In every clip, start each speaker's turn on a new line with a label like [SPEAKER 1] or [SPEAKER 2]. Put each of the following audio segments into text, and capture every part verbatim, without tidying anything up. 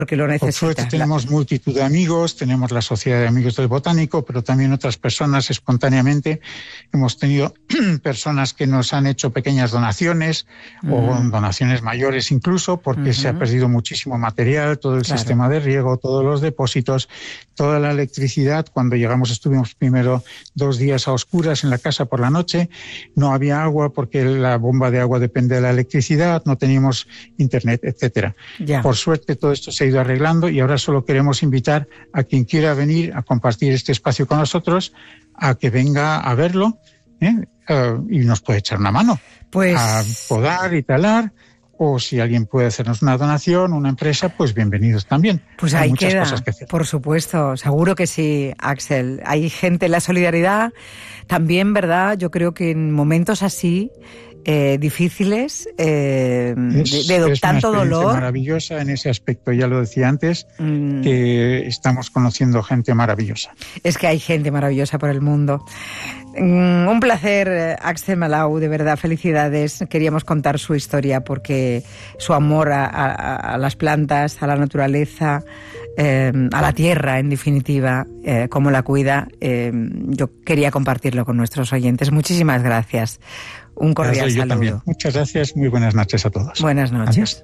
[SPEAKER 1] porque lo necesita.
[SPEAKER 2] Por suerte tenemos multitud de amigos, tenemos la Sociedad de Amigos del Botánico, pero también otras personas espontáneamente. Hemos tenido personas que nos han hecho pequeñas donaciones uh-huh. o donaciones mayores incluso, porque uh-huh. se ha perdido muchísimo material, todo el claro. sistema de riego, todos los depósitos, toda la electricidad. Cuando llegamos estuvimos primero dos días a oscuras en la casa por la noche, no había agua porque la bomba de agua depende de la electricidad, no teníamos internet, etcétera. Ya. Por suerte todo esto se ha ido arreglando y ahora solo queremos invitar a quien quiera venir a compartir este espacio con nosotros a que venga a verlo ¿eh? uh, y nos puede echar una mano pues... a podar y talar, o si alguien puede hacernos una donación, una empresa, pues bienvenidos también.
[SPEAKER 1] Pues
[SPEAKER 2] Hay
[SPEAKER 1] ahí
[SPEAKER 2] muchas
[SPEAKER 1] queda,
[SPEAKER 2] cosas que hacer.
[SPEAKER 1] Por supuesto, seguro que sí, Axel. Hay gente, la solidaridad también, ¿verdad? Yo creo que en momentos así Eh, difíciles, eh,
[SPEAKER 2] es,
[SPEAKER 1] de, de
[SPEAKER 2] es
[SPEAKER 1] tanto
[SPEAKER 2] una
[SPEAKER 1] dolor.
[SPEAKER 2] Maravillosa en ese aspecto, ya lo decía antes, mm. que estamos conociendo gente maravillosa.
[SPEAKER 1] Es que hay gente maravillosa por el mundo. Mm, un placer, Axel Malau, de verdad, felicidades. Queríamos contar su historia porque su amor a, a, a las plantas, a la naturaleza, eh, a la tierra, en definitiva, eh, cómo la cuida, eh, yo quería compartirlo con nuestros oyentes. Muchísimas gracias. Un cordial
[SPEAKER 2] yo
[SPEAKER 1] saludo.
[SPEAKER 2] También. Muchas gracias, muy buenas noches a todos.
[SPEAKER 1] Buenas noches.
[SPEAKER 2] Adiós.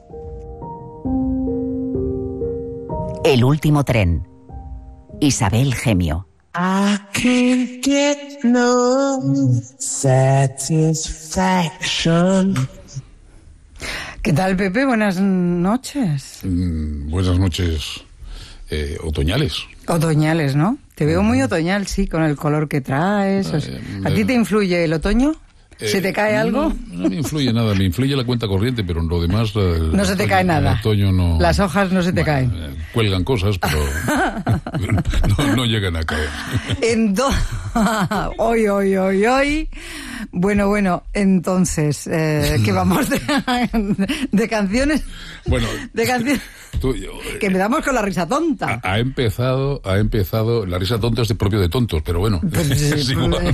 [SPEAKER 3] El último tren. Isabel Gemio.
[SPEAKER 4] I can't get no satisfaction.
[SPEAKER 1] ¿Qué tal, Pepe? Buenas noches.
[SPEAKER 5] Mm, buenas noches eh, otoñales.
[SPEAKER 1] Otoñales, ¿no? Te veo muy otoñal, sí, con el color que traes. Eh, ¿A ti te influye el otoño? ¿Se te cae
[SPEAKER 5] eh,
[SPEAKER 1] algo?
[SPEAKER 5] No, no me influye nada, me influye la cuenta corriente, pero en lo demás... El,
[SPEAKER 1] no se te
[SPEAKER 5] el,
[SPEAKER 1] cae nada.
[SPEAKER 5] El otoño no...
[SPEAKER 1] Las hojas no se te
[SPEAKER 5] bueno,
[SPEAKER 1] caen.
[SPEAKER 5] Cuelgan cosas, pero no, no llegan a caer.
[SPEAKER 1] Entonces, hoy, hoy, hoy, hoy... Bueno, bueno, entonces, eh, ¿qué vamos de, de canciones?
[SPEAKER 5] Bueno...
[SPEAKER 1] De canciones...
[SPEAKER 5] Tú, yo,
[SPEAKER 1] que empezamos con la risa tonta.
[SPEAKER 5] Ha, ha empezado, ha empezado, la risa tonta es de propio de tontos, pero bueno, pues, es igual.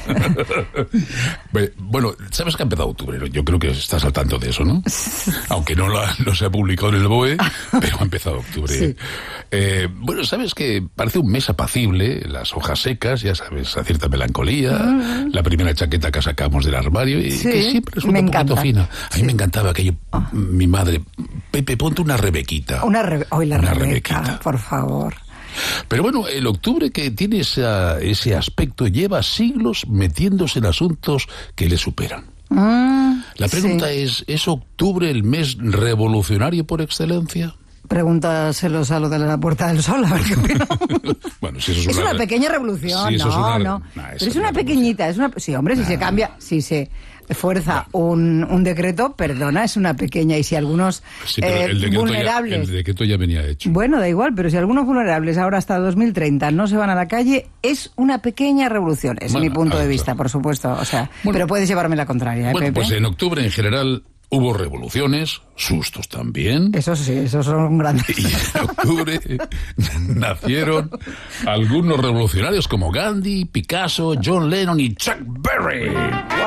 [SPEAKER 5] Bueno, ¿sabes que ha empezado octubre? Yo creo que estás al tanto de eso, ¿no? Aunque no, la, no se ha publicado en el B O E, pero ha empezado octubre. Sí. Eh, bueno, ¿sabes que parece un mes apacible? Las hojas secas, ya sabes, a cierta melancolía, mm. la primera chaqueta que sacamos del armario y sí, que siempre resulta un poquito fina. A mí sí. me encantaba aquello, oh. mi madre, Pepe, ponte una rebequita.
[SPEAKER 1] Una re... Hoy la
[SPEAKER 5] una
[SPEAKER 1] Rebeca,
[SPEAKER 5] rebequita.
[SPEAKER 1] Por favor.
[SPEAKER 5] Pero bueno, el octubre que tiene esa, ese aspecto lleva siglos metiéndose en asuntos que le superan.
[SPEAKER 1] Mm,
[SPEAKER 5] la pregunta
[SPEAKER 1] sí.
[SPEAKER 5] es, ¿es octubre el mes revolucionario por excelencia?
[SPEAKER 1] Pregúntaselos a lo de la Puerta del Sol, a ver qué opinan.
[SPEAKER 5] Bueno, si eso es,
[SPEAKER 1] es
[SPEAKER 5] una,
[SPEAKER 1] una pequeña revolución,
[SPEAKER 5] si
[SPEAKER 1] no,
[SPEAKER 5] es una,
[SPEAKER 1] no.
[SPEAKER 5] Nah,
[SPEAKER 1] Pero es una pequeñita, es una... Sí, hombre, si nah. se cambia, si se fuerza nah. un, un decreto, perdona, es una pequeña. Y si algunos
[SPEAKER 5] sí, pero
[SPEAKER 1] eh,
[SPEAKER 5] el decreto
[SPEAKER 1] vulnerables...
[SPEAKER 5] Ya, el decreto ya venía hecho.
[SPEAKER 1] Bueno, da igual, pero si algunos vulnerables ahora hasta dos mil treinta no se van a la calle, es una pequeña revolución. Es bueno, mi punto de vista, por supuesto. O sea, bueno, pero puedes llevarme la contraria, ¿eh,
[SPEAKER 5] bueno,
[SPEAKER 1] Pepe?
[SPEAKER 5] Pues en octubre, en general... Hubo revoluciones, sustos también.
[SPEAKER 1] Eso sí, esos son grandes.
[SPEAKER 5] Y en octubre nacieron algunos revolucionarios como Gandhi, Picasso, John Lennon y Chuck Berry. Wow.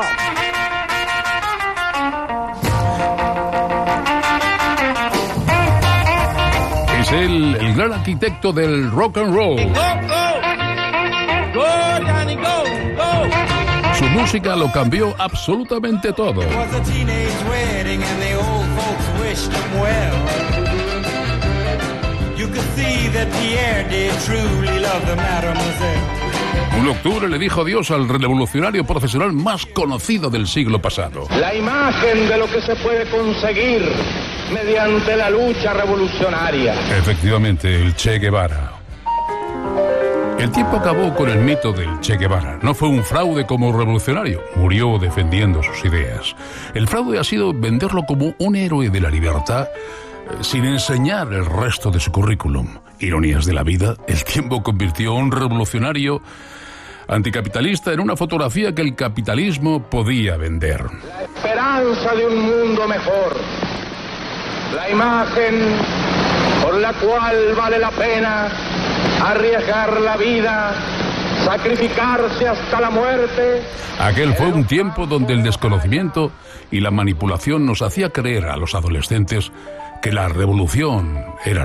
[SPEAKER 5] Es el, el gran arquitecto del rock and roll.
[SPEAKER 6] Go, go. Go, Johnny, go, go.
[SPEAKER 5] Su música lo cambió absolutamente todo. Un octubre le dijo adiós al revolucionario profesional más conocido del siglo pasado.
[SPEAKER 7] La imagen de lo que se puede conseguir mediante la lucha revolucionaria.
[SPEAKER 5] Efectivamente, el Che Guevara. El tiempo acabó con el mito del Che Guevara. No fue un fraude como revolucionario, murió defendiendo sus ideas. El fraude ha sido venderlo como un héroe de la libertad eh, sin enseñar el resto de su currículum. Ironías de la vida, el tiempo convirtió a un revolucionario anticapitalista en una fotografía que el capitalismo podía vender.
[SPEAKER 7] La esperanza de un mundo mejor, la imagen por la cual vale la pena arriesgar la vida, sacrificarse hasta la muerte.
[SPEAKER 5] Aquel fue un tiempo donde el desconocimiento y la manipulación nos hacía creer a los adolescentes que la revolución era